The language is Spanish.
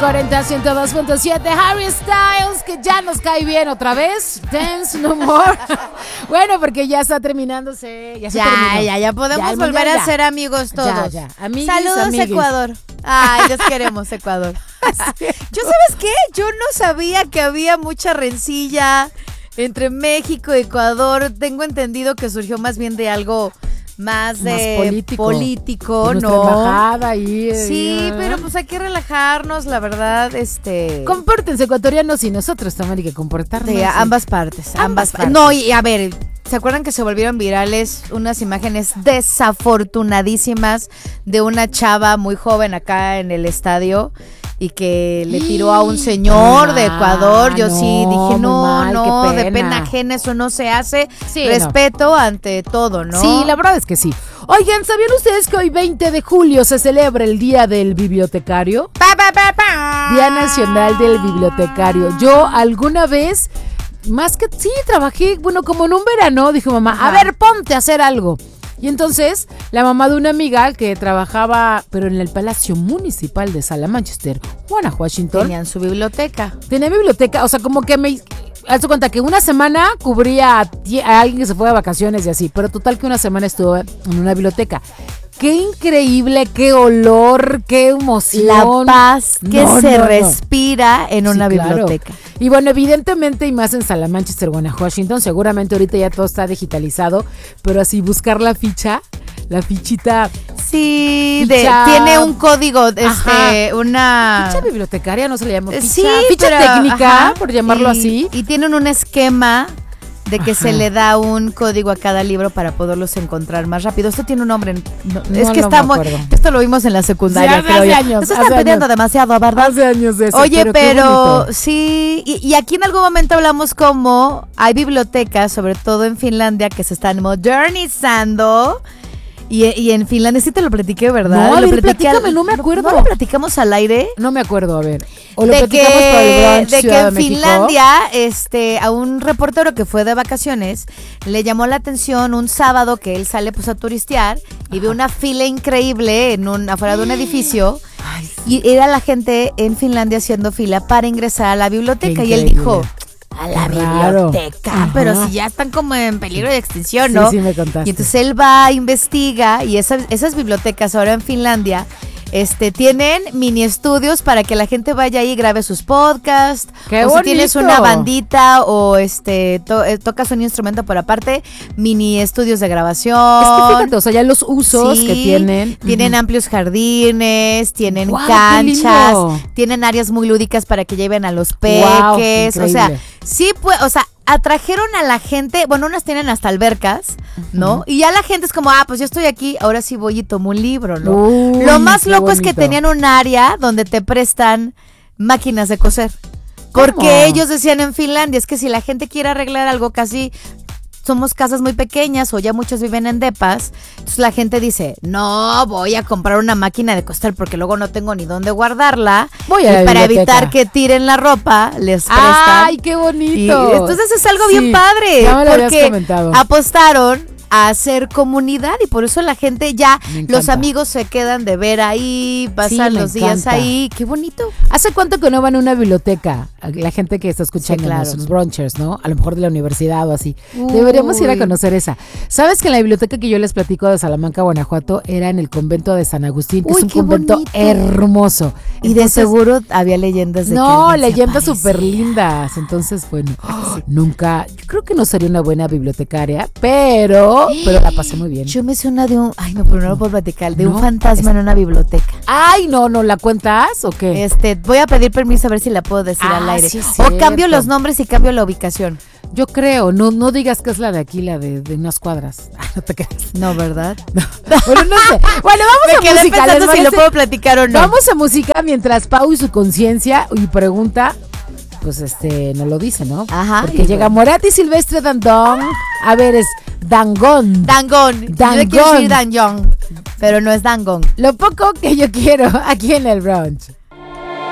40 102.7. Harry Styles, que ya nos cae bien otra vez. Dance no more. Bueno, porque ya está terminándose. Ya podemos volver a ser amigos todos. Ya. Amiguis, saludos, amiguis. Ecuador. Ay, los queremos, Ecuador. ¿Yo sabes qué? Yo no sabía que había mucha rencilla entre México y Ecuador. Tengo entendido que surgió más bien de algo más político, nuestra ¿no? embajada ahí. Sí, pero pues hay que relajarnos, la verdad, Compórtense, ecuatorianos, y nosotros también hay que comportarnos. de ambas partes. Partes. No, y a ver, ¿se acuerdan que se volvieron virales unas imágenes desafortunadísimas de una chava muy joven acá en el estadio y que le tiró a un señor de Ecuador? Yo sí dije, no, de pena ajena, eso no se hace. Sí, respeto ante todo, ¿no? Sí, la verdad es que sí. Oigan, ¿sabían ustedes que hoy 20 de julio se celebra el Día del Bibliotecario? Día Nacional del Bibliotecario. Yo alguna vez, trabajé, como en un verano, dijo mamá, a ver, ponte a hacer algo. Y entonces, la mamá de una amiga que trabajaba, pero en el Palacio Municipal de Salamanchester, Washington. Tenían su biblioteca. Tenía biblioteca, o sea, como que hazte cuenta que una semana cubría a alguien que se fue de vacaciones y así, pero total que una semana estuvo en una biblioteca. Qué increíble, qué olor, qué emoción. La paz que se respira en una biblioteca. Claro. Y bueno, evidentemente, y más en Salamanchester, Washington, seguramente ahorita ya todo está digitalizado, pero así buscar la fichita. Sí, ficha, tiene un código, una ficha bibliotecaria, no se le llama ficha, sí, ficha técnica, por llamarlo así. Y tienen un esquema de que se le da un código a cada libro para poderlos encontrar más rápido. Esto tiene un nombre. Esto lo vimos en la secundaria, sí, hace años. Esto está pidiendo demasiado, ¿verdad? Hace años de eso. Oye, pero sí, y aquí en algún momento hablamos como hay bibliotecas, sobre todo en Finlandia, que se están modernizando. Y en Finlandia sí te lo platiqué, ¿verdad? No, a ver, platícame, no me acuerdo. ¿No lo platicamos al aire? No me acuerdo, a ver. O lo platicamos por el brunch de que Ciudad en de México. Finlandia, a un reportero que fue de vacaciones, le llamó la atención un sábado que él sale pues a turistear y ve una fila increíble afuera de un edificio. Ay, sí. Y era la gente en Finlandia haciendo fila para ingresar a la biblioteca. Y él dijo, a la biblioteca, pero si ya están como en peligro de extinción, ¿no? Sí, me contaste. Y entonces él va, investiga, y esas bibliotecas ahora en Finlandia tienen mini estudios para que la gente vaya ahí y grabe sus podcasts. ¡Qué o bonito! Si tienes una bandita o tocas un instrumento por aparte, mini estudios de grabación. Es que fíjate, o sea, ya los usos que tienen. Tienen amplios jardines, tienen ¡Guau, canchas, qué lindo! tienen áreas muy lúdicas para que lleven a los ¡Guau, peques. increíble! O sea, sí, pues, atrajeron a la gente, bueno, unas tienen hasta albercas, ¿no? Y ya la gente es como, pues yo estoy aquí, ahora sí voy y tomo un libro, ¿no? Uy, lo más qué loco es que bonito. tenían un área donde te prestan máquinas de coser. Porque ¿Cómo? ellos decían en Finlandia, es que si la gente quiere arreglar algo casi... Somos casas muy pequeñas o ya muchos viven en depas. Entonces la gente dice, no, voy a comprar una máquina de coser porque luego no tengo ni dónde guardarla. Voy a la y para biblioteca. evitar que tiren la ropa, les prestan. ¡Ay, qué bonito! Y entonces es algo bien Sí, padre. ya me lo habías porque comentado. apostaron a hacer comunidad y por eso la gente ya, Me encanta. los amigos se quedan de ver ahí, pasan me los días encanta. ahí. Qué bonito. ¿Hace cuánto que no van a una biblioteca? La gente que está escuchando Sí, claro. los brunchers, ¿no? A lo mejor de la universidad o así. Deberíamos ir a conocer esa. ¿Sabes que la biblioteca que yo les platico de Salamanca, Guanajuato, era en el convento de San Agustín, que es un qué convento bonito. hermoso? Y de Entonces, seguro había leyendas de que no, alguien se leyendas aparecía. súper lindas. Entonces, bueno, nunca, yo creo que no sería una buena bibliotecaria, pero la pasé muy bien. Yo me sé una de un, pero no lo puedo platicar, de No, un fantasma en una biblioteca. Ay, no, ¿la cuentas o qué? Voy a pedir permiso a ver si la puedo decir al aire. Sí, es o cambio cierto. los nombres y cambio la ubicación. Yo creo, no digas que es la de aquí, la de unas cuadras. No te creas. No, ¿verdad? Bueno, no sé. Bueno, Me vamos a quedé música. ¿les pensando si lo parece? puedo platicar o no. Vamos a música mientras Pau y su conciencia y pregunta, pues no lo dice, ¿no? Ajá. Porque llega Morat y Silvestre Dangond. A ver, es Dangond. Dangón. Yo le quiero Dangón. decir Dangón, pero no es Dangón. Lo poco que yo quiero aquí en el brunch.